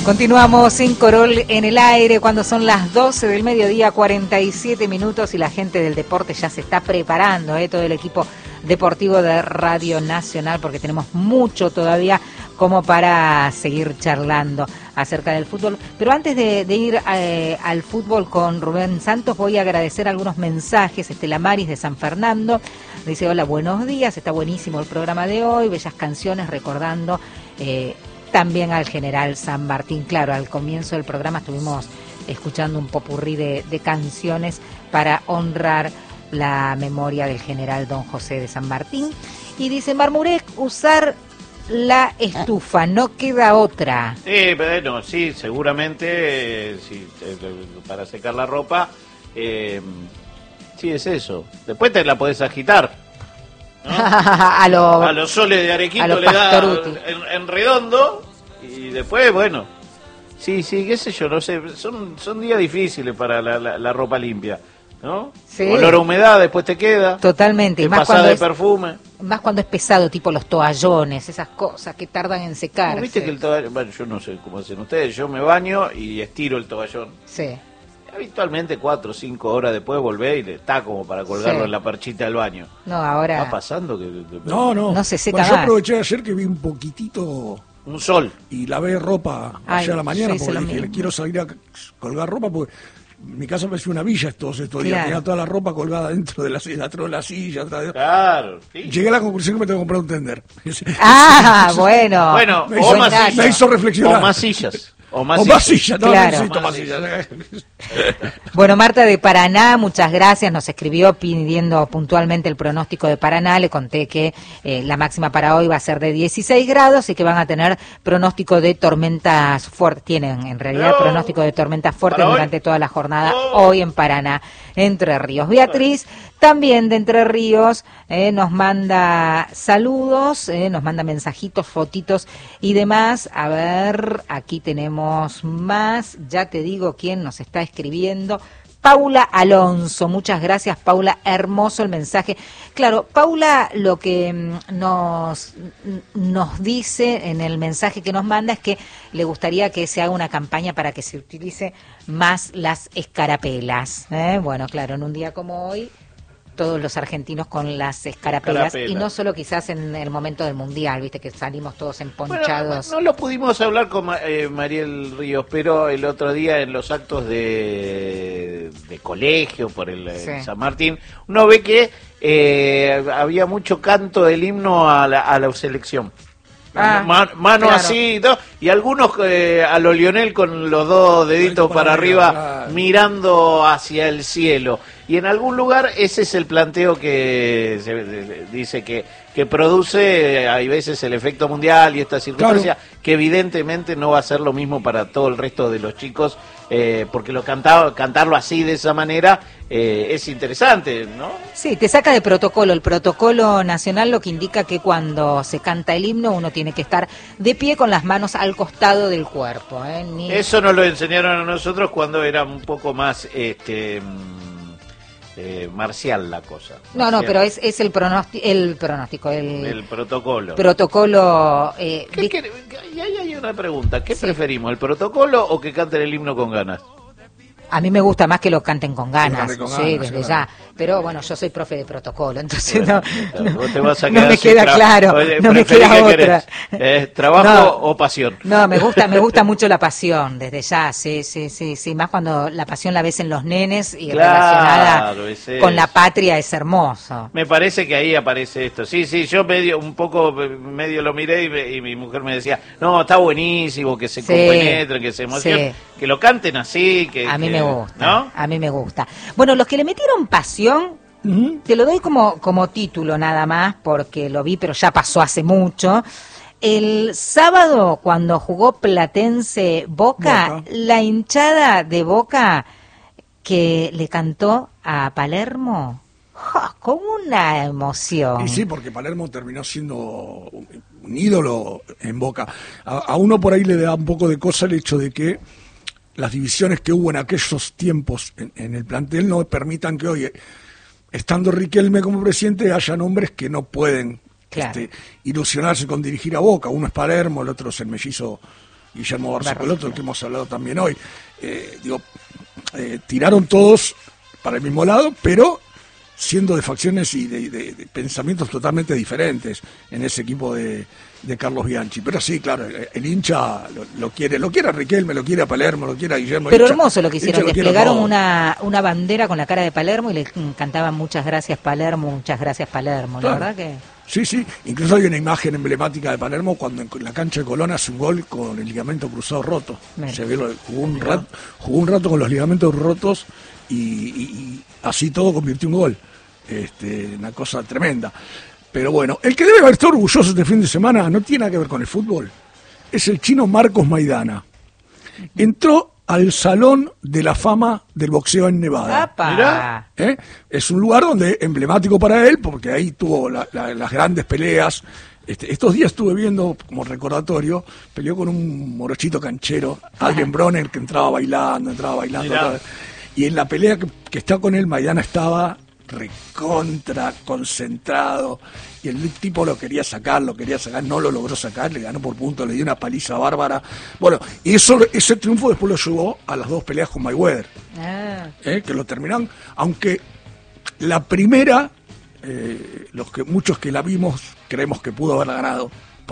Continuamos sin Corol en el aire cuando son las 12 del mediodía, 47 minutos, y la gente del deporte ya se está preparando, todo el equipo deportivo de Radio Nacional, porque tenemos mucho todavía como para seguir charlando acerca del fútbol. Pero antes de ir al fútbol con Rubén Santos, voy a agradecer algunos mensajes. Estela Maris de San Fernando dice: hola, buenos días, está buenísimo el programa de hoy, bellas canciones recordando también al general San Martín. Claro, al comienzo del programa estuvimos escuchando un popurrí de canciones para honrar la memoria del general don José de San Martín. Y dice Marmurek, usar la estufa, no queda otra. Bueno, sí, seguramente, sí, para secar la ropa, sí es eso. Después te la podés agitar, ¿no? a los soles de Arequito le da en redondo, y después, bueno, sí, qué sé yo, no sé, son días difíciles para la ropa limpia, ¿no? Sí. Olor a humedad, después te queda. Totalmente. Te pasás de perfume. Más cuando es pesado, tipo los toallones, esas cosas que tardan en secarse. ¿Viste que el toallón, bueno, yo no sé cómo hacen ustedes, yo me baño y estiro el toallón. Sí. Habitualmente 4 o 5 horas después volvé y está como para colgarlo en la perchita del baño. No, ahora... ¿Está pasando que No se seca más. Yo aproveché ayer que vi un poquitito... Un sol. Y lavé ropa ayer a la mañana porque dije, quiero salir a colgar ropa porque... Mi casa parecía una villa todos estos días, tenía toda la ropa colgada dentro de la silla, atrás de la silla, Claro. Sí. Llegué a la conclusión que me tengo que comprar un tender. Bueno. Bueno, me hizo reflexionar. O más sillas. O más sillas, no, claro. necesito más sillas. Bueno, Marta de Paraná, muchas gracias, nos escribió pidiendo puntualmente el pronóstico de Paraná. Le conté que la máxima para hoy va a ser de 16 grados y que van a tener pronóstico de tormentas fuertes. Tienen en realidad pronóstico de tormentas fuertes durante toda la jornada hoy en Paraná, Entre Ríos. Beatriz, también de Entre Ríos, nos manda saludos, nos manda mensajitos, fotitos y demás. A ver, aquí tenemos más, ya te digo quién nos está escribiendo. Paula Alonso, muchas gracias Paula, hermoso el mensaje. Claro, Paula lo que nos dice en el mensaje que nos manda es que le gustaría que se haga una campaña para que se utilice más las escarapelas. Bueno, claro, en un día como hoy, todos los argentinos con las escarapelas, y no solo quizás en el momento del Mundial, viste que salimos todos emponchados. Bueno, no lo pudimos hablar con Mariel Ríos, pero el otro día en los actos de colegio por el San Martín, uno ve que había mucho canto del himno a la selección. Mano claro. Así y todo, y algunos a lo Lionel con los dos deditos para arriba, claro, mirando hacia el cielo. Y en algún lugar ese es el planteo que se dice que produce, hay veces el efecto mundial y esta circunstancia, claro, que evidentemente no va a ser lo mismo para todo el resto de los chicos, porque cantarlo así de esa manera es interesante, ¿no? Sí, te saca de protocolo. El protocolo nacional lo que indica que cuando se canta el himno uno tiene que estar de pie con las manos al costado del cuerpo. Eso nos lo enseñaron a nosotros cuando era un poco más marcial la cosa. Marcial. No, pero es el pronóstico, el protocolo. Protocolo. Y ahí hay una pregunta. ¿Qué preferimos, el protocolo o que canten el himno con ganas? A mí me gusta más que lo canten con ganas, desde claro, ya. Pero bueno, yo soy profe de protocolo, entonces bueno, no te vas a no me queda claro, no me queda otra. ¿Trabajo o pasión? No, me gusta mucho la pasión, desde ya, sí, más cuando la pasión la ves en los nenes y relacionada con la patria es hermoso. Me parece que ahí aparece esto. Sí, yo medio lo miré y mi mujer me decía, no, está buenísimo, que se compenetren, que se emocionen, que lo canten así, a mí me gusta, ¿no? A mí me gusta. Bueno, los que le metieron pasión, te lo doy como título nada más, porque lo vi, pero ya pasó hace mucho. El sábado, cuando jugó Platense Boca, la hinchada de Boca que le cantó a Palermo, con una emoción. Y sí, porque Palermo terminó siendo un ídolo en Boca. A uno por ahí le da un poco de cosa el hecho de que las divisiones que hubo en aquellos tiempos en el plantel no permitan que hoy, estando Riquelme como presidente, haya nombres que no pueden ilusionarse con dirigir a Boca. Uno es Palermo, el otro es el mellizo Guillermo Barzocolotto, del que hemos hablado también hoy. Tiraron todos para el mismo lado, pero siendo de facciones y de pensamientos totalmente diferentes en ese equipo de Carlos Bianchi. Pero sí, claro, el hincha lo quiere a Riquelme, lo quiere a Palermo, lo quiere a Guillermo. Pero hermoso lo que hicieron, desplegaron una bandera con la cara de Palermo y le cantaban muchas gracias Palermo, claro. La verdad que... Sí, incluso hay una imagen emblemática de Palermo cuando en la cancha de Colón hace un gol con el ligamento cruzado roto. Se ve, jugó un rato con los ligamentos rotos y así todo convirtió un gol. Una cosa tremenda. Pero bueno, el que debe haber estado orgulloso este fin de semana no tiene nada que ver con el fútbol. Es el chino Marcos Maidana. Entró al Salón de la Fama del Boxeo en Nevada. Mirá. Es un lugar donde emblemático para él, porque ahí tuvo las grandes peleas. Estos días estuve viendo, como recordatorio, peleó con un morochito canchero, Adrien Broner, que entraba bailando. Y en la pelea que está con él, Maidana estaba recontra concentrado y el tipo lo quería sacar, no lo logró sacar, le ganó por puntos, le dio una paliza bárbara. Bueno, y ese triunfo después lo llevó a las 2 peleas con Mayweather, que lo terminaron, aunque la primera, muchos que la vimos creemos que pudo haberla ganado,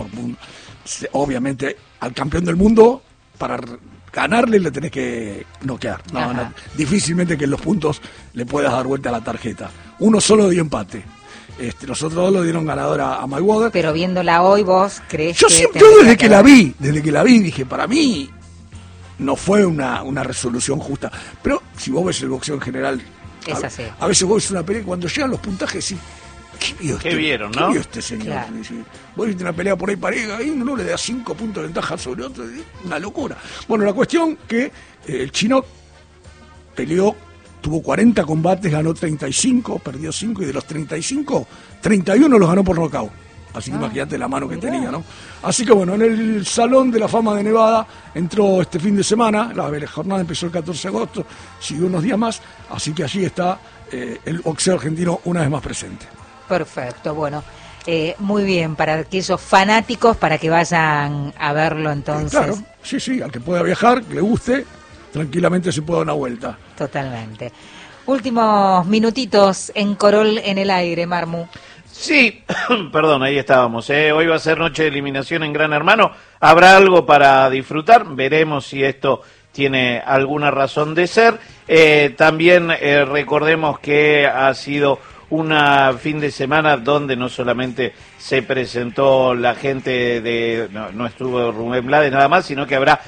obviamente al campeón del mundo, para ganarle le tenés que noquear. No, difícilmente que en los puntos le puedas dar vuelta a la tarjeta. Uno solo dio empate. Los otros 2 lo dieron ganador a Mayweather. Pero viéndola hoy, ¿vos crees Yo siempre, desde que la vi, dije, para mí no fue una resolución justa. Pero si vos ves el boxeo en general, es así. A veces vos ves una pelea y cuando llegan los puntajes, sí. ¿Qué vieron, no? ¿Qué vio este señor? Claro. Vos viste una pelea por ahí pareja y uno le da 5 puntos de ventaja sobre otro, una locura. Bueno, la cuestión que el chino peleó, tuvo 40 combates, ganó 35, perdió 5 y de los 35, 31 los ganó por nocaut. Así que imagínate la mano que tenía, ¿no? Así que bueno, en el Salón de la Fama de Nevada entró este fin de semana, la jornada empezó el 14 de agosto, siguió unos días más, así que allí está el boxeo argentino una vez más presente. Perfecto, bueno, muy bien, para aquellos fanáticos, para que vayan a verlo entonces. Claro, sí, al que pueda viajar, que le guste, tranquilamente se puede dar una vuelta. Totalmente. Últimos minutitos en Corol en el aire, Marmu. Sí, perdón, ahí estábamos. Hoy va a ser noche de eliminación en Gran Hermano. Habrá algo para disfrutar, veremos si esto tiene alguna razón de ser. También recordemos que ha sido una fin de semana donde no solamente se presentó la gente no estuvo Rubén Blades nada más, sino que habrá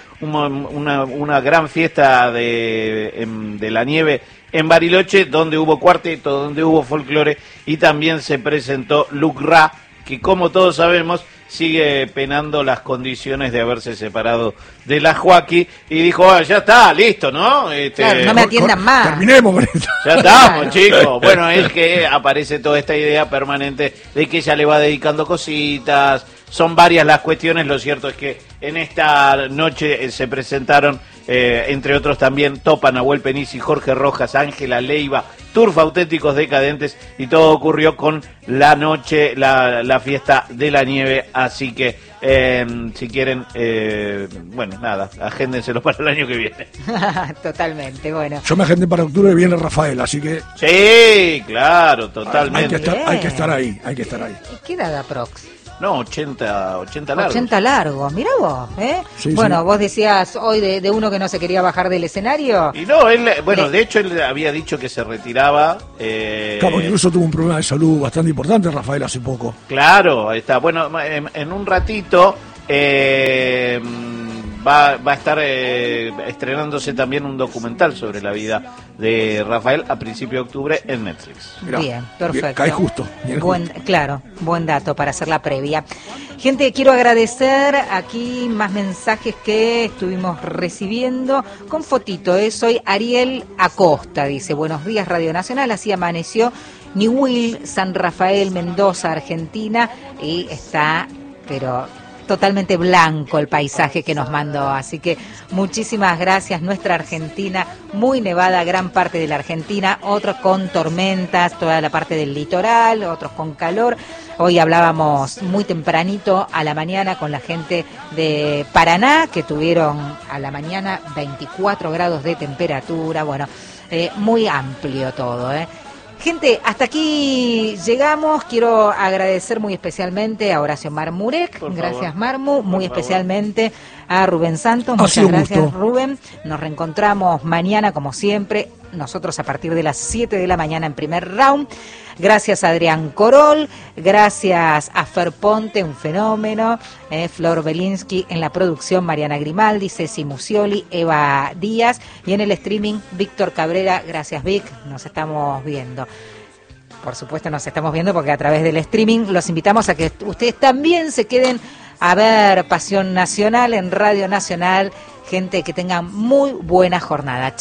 una gran fiesta de la nieve en Bariloche, donde hubo cuarteto, donde hubo folclore, y también se presentó Luc Ra, que como todos sabemos sigue penando las condiciones de haberse separado de la Joaquí, y dijo, ya está, listo, ¿no? Claro, no me atiendan más. Terminemos con esto. Ya estamos, chicos. Bueno, es que aparece toda esta idea permanente de que ella le va dedicando cositas. Son varias las cuestiones. Lo cierto es que en esta noche se presentaron, entre otros también, Topa, Nahuel Penisi, Jorge Rojas, Ángela Leiva, Turf Auténticos Decadentes, y todo ocurrió con la noche, la fiesta de la nieve. Así que, si quieren, bueno, nada, agéndenselo para el año que viene. Totalmente, bueno. Yo me agendé para octubre, viene Rafael, así que... Sí, claro, totalmente. Hay que estar ahí. ¿Qué edad aprox? No, 80 largos. 80 largos, mirá vos, ¿eh? Sí, bueno, sí. Vos decías hoy de uno que no se quería bajar del escenario. Y no, de hecho él había dicho que se retiraba. Claro, incluso tuvo un problema de salud bastante importante, Rafael, hace poco. Claro, ahí está. Bueno, en un ratito va a estar estrenándose también un documental sobre la vida de Rafael a principios de octubre en Netflix. Mirá, bien, perfecto. Cae justo. Claro, buen dato para hacer la previa. Gente, quiero agradecer aquí más mensajes que estuvimos recibiendo con fotito. Soy Ariel Acosta, dice, buenos días Radio Nacional, así amaneció Niwil, San Rafael, Mendoza, Argentina, y está, pero totalmente blanco el paisaje que nos mandó. Así que muchísimas gracias. Nuestra Argentina muy nevada, gran parte de la Argentina, otros con tormentas, toda la parte del litoral, otros con calor. Hoy hablábamos muy tempranito a la mañana con la gente de Paraná, que tuvieron a la mañana 24 grados de temperatura. Bueno, muy amplio todo, Gente, hasta aquí llegamos. Quiero agradecer muy especialmente a Horacio Marmurek. Gracias, Marmu. Muy especialmente a Rubén Santos. Muchas gracias, Rubén. Nos reencontramos mañana, como siempre. Nosotros a partir de las 7 de la mañana en Primer Round. Gracias a Adrián Corol, gracias a Fer Ponte, un fenómeno, Flor Belinsky en la producción, Mariana Grimaldi, Ceci Musioli, Eva Díaz y en el streaming Víctor Cabrera. Gracias, Vic, nos estamos viendo. Por supuesto nos estamos viendo porque a través del streaming los invitamos a que ustedes también se queden a ver Pasión Nacional en Radio Nacional. Gente, que tengan muy buena jornada.